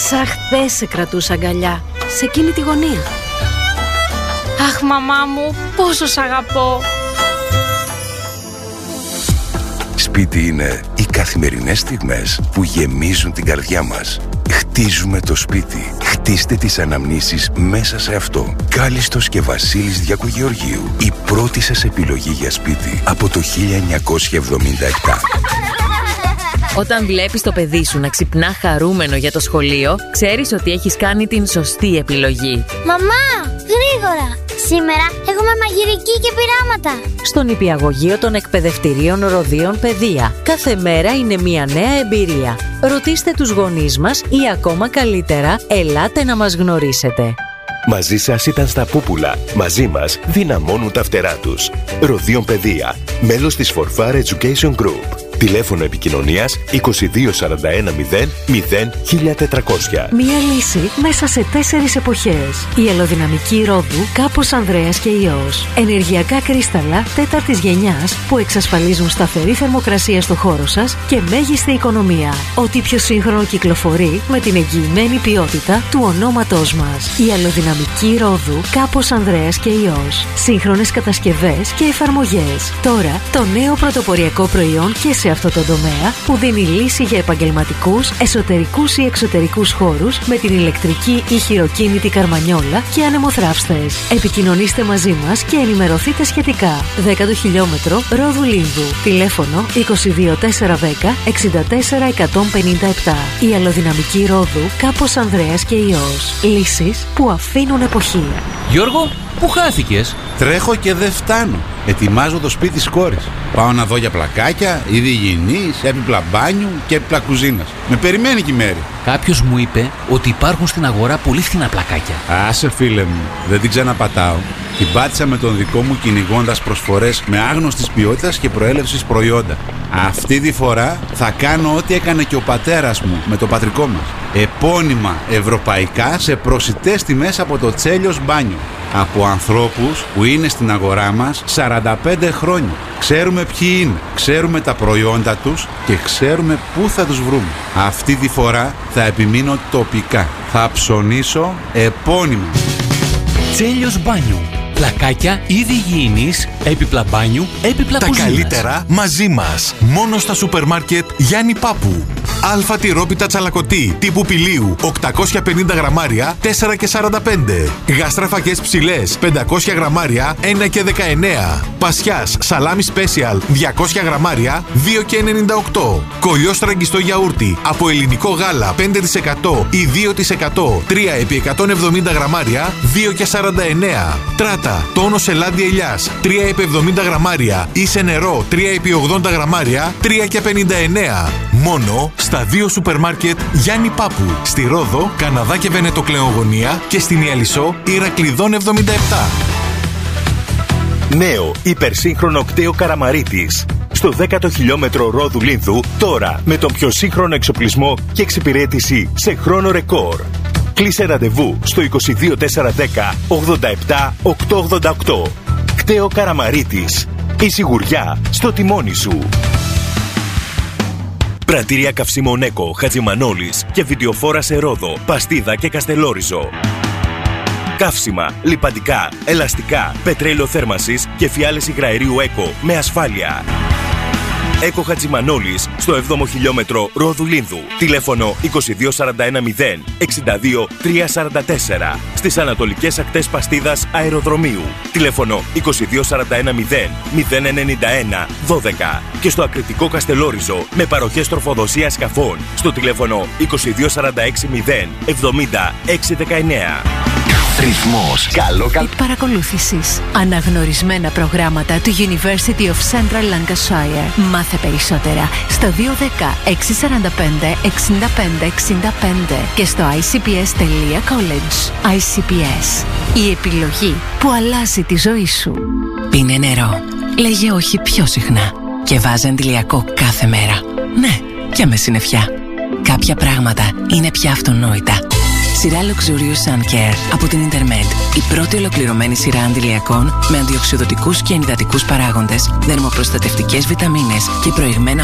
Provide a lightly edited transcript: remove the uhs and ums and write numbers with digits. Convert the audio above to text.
Σαν χθες σε κρατούσα αγκαλιά, σε εκείνη τη γωνία. Αχ, μαμά μου, πόσο σ' αγαπώ. Σπίτι είναι οι καθημερινές στιγμές που γεμίζουν την καρδιά μας. Χτίζουμε το σπίτι. Χτίστε τις αναμνήσεις μέσα σε αυτό. Κάλιστος και Βασίλης Διακογεωργίου. Η πρώτη σας επιλογή για σπίτι από το 1977. Όταν βλέπεις το παιδί σου να ξυπνά χαρούμενο για το σχολείο, ξέρεις ότι έχεις κάνει την σωστή επιλογή. Μαμά, γρήγορα! Σήμερα έχουμε μαγειρική και πειράματα. Στον νηπιαγωγείο των εκπαιδευτηρίων Ροδίων Παιδεία. Κάθε μέρα είναι μια νέα εμπειρία. Ρωτήστε τους γονείς μας ή ακόμα καλύτερα, ελάτε να μας γνωρίσετε. Μαζί σας ήταν στα Πούπουλα. Μαζί μας δυναμώνουν τα φτερά τους. Ροδίων Παιδεία. Μέλος της Forfar Education Group. Τηλέφωνο επικοινωνίας 2241 0 1400. Μία λύση μέσα σε 4 εποχές. Η αλλοδυναμική Ρόδου Κάπος Ανδρέας και Υιός. Ενεργειακά κρίσταλα 4ης γενιάς που εξασφαλίζουν σταθερή θερμοκρασία στο χώρο σας και μέγιστη οικονομία. Ό,τι πιο σύγχρονο κυκλοφορεί με την εγγυημένη ποιότητα του ονόματός μας. Η αλλοδυναμική Ρόδου Κάπος Ανδρέας και Υιός. Σύγχρονες κατασκευές και εφαρμογές. Τώρα το νέο πρωτοποριακό προϊόν και σε αυτό το τομέα που δίνει λύση για επαγγελματικούς, εσωτερικούς ή εξωτερικούς χώρους με την ηλεκτρική ή χειροκίνητη καρμανιόλα και ανεμοθράυστες. Επικοινωνήστε μαζί μας και ενημερωθείτε σχετικά. 10ο χιλιόμετρο Ρόδου Λίνδου. Τηλέφωνο 22410 64 157. Η αλλοδυναμική Ρόδου Κάπος Ανδρέας και Υιός. Λύσεις που αφήνουν εποχή. Γιώργο, πού χάθηκες? Τρέχω και δεν φτάνω. Ετοιμάζω το σπίτι της κόρης. Πάω να δω για πλακάκια, είδη υγιεινής, έπιπλα μπάνιου και έπιπλα κουζίνας. Με περιμένει και η Μέρη. Κάποιος μου είπε ότι υπάρχουν στην αγορά πολύ φθηνά πλακάκια. Άσε φίλε μου, δεν την ξαναπατάω. Την πάτησα με τον δικό μου κυνηγώντας προσφορές με άγνωστης ποιότητας και προέλευσης προϊόντα. Αυτή τη φορά θα κάνω ό,τι έκανε και ο πατέρας μου με το πατρικό μας. Επώνυμα ευρωπαϊκά σε προσιτές τιμές από το Τσέλιος Μπάνιο. Από ανθρώπους που είναι στην αγορά μας 45 χρόνια. Ξέρουμε ποιοι είναι, ξέρουμε τα προϊόντα τους και ξέρουμε πού θα τους βρούμε. Αυτή τη φορά θα επιμείνω τοπικά. Θα ψωνίσω επώνυμα. Τσέλιος Μπάνιο. Πλακάκια, είδη υγιεινής, έπιπλα μπάνιου, έπιπλα κουζίνας. Τα καλύτερα μαζί μας. Μόνο στα σούπερ μάρκετ Γιάννη Πάπου. Αλφα τυρόπιτα τσαλακωτή τύπου πηλίου 850 γραμμάρια 4,45. Γάστρα φακές ψηλές 500 γραμμάρια 1,19. Πασιάς σαλάμι special 200 γραμμάρια 2,98. Κολλιό στραγγιστό γιαούρτι από ελληνικό γάλα 5% ή 2% 3x170 γραμμάρια 2,49. Τράτα τόνο σελάδι ελιάς 3x70 γραμμάρια ή σε νερό 3x80 γραμμάρια 3,59. Μόνο στα 2 σούπερ μάρκετ Γιάννη Πάπου. Στη Ρόδο, Καναδά και Βενετοκλεογωνία και στην Ιαλισσό Ηρακλειδών 77. Νέο υπερσύγχρονο κτέο Καραμαρίτης. Στο 10ο χιλιόμετρο Ρόδου Λίνδου, τώρα με τον πιο σύγχρονο εξοπλισμό και εξυπηρέτηση σε χρόνο ρεκόρ. Κλείσε ραντεβού στο 22410 87 888. Κτέο Καραμαρίτης. Η σιγουριά στο τιμόνι σου. Πρατήρια καυσίμων Έκο, Χατζημανόλης και βιντεοφόρα σε Ρόδο, Παστίδα και Καστελόριζο. Καύσιμα, λιπαντικά, ελαστικά, πετρέλαιο θέρμανσης και φιάλες υγραερίου Έκο με ασφάλεια. Έκο Χατζημανόλης στο 7ο χιλιόμετρο Ρόδου Λίνδου. Τηλέφωνο 22410 62 344. Στις ανατολικές ακτές Παστίδας Αεροδρομίου. Τηλέφωνο 22410 091 12. Και στο ακριτικό Καστελόριζο με παροχές τροφοδοσίας σκαφών στο τηλέφωνο 22460 70 619. Ρυθμός. Καλό. Παρακολούθησης. Αναγνωρισμένα προγράμματα του University of Central Lancashire. Μάθε περισσότερα στο 210 645 65 65 και στο icps.college. ICPS. Η επιλογή που αλλάζει τη ζωή σου. Πίνε νερό. Λέγε όχι πιο συχνά. Και βάζε αντιλιακό κάθε μέρα. Ναι, και με συννεφιά. Κάποια πράγματα είναι πια αυτονόητα. Σειρά Luxurious Sun Care από την Intermed. Η πρώτη ολοκληρωμένη σειρά αντιλιακών με αντιοξυδοτικούς και ενυδατικούς παράγοντες, δερμοπροστατευτικές βιταμίνες και προηγμένα